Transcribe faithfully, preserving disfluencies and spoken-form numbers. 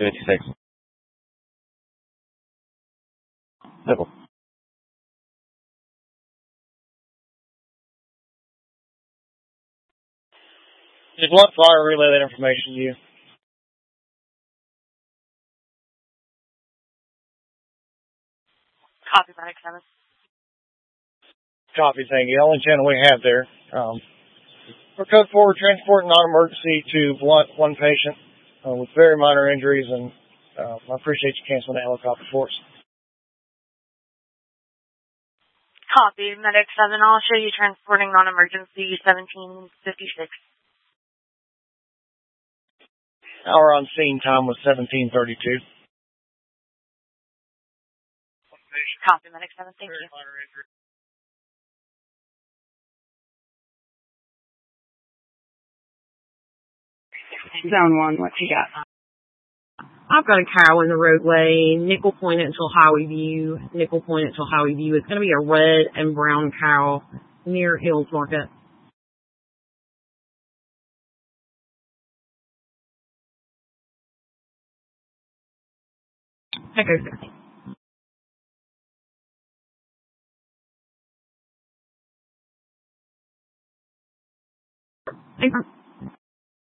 fifty-six. Simple. Did Blunt Flyer relay that information to you? Copy, Medic seven. Copy, thank you. The only channel we have there. Um, for code four, transporting non-emergency to Blunt, one patient uh, with very minor injuries, and uh, I appreciate you canceling the helicopter for us. Copy, Medic seven. I'll show you transporting non-emergency seventeen fifty-six. Our on scene time was seventeen thirty-two. Copy, Medic seven. Thank you. Zone one, what you got? I've got a cow in the roadway, nickel pointed until highway view, nickel pointed until highway view. It's going to be a red and brown cow near Hills Market. Echo six. Thanks.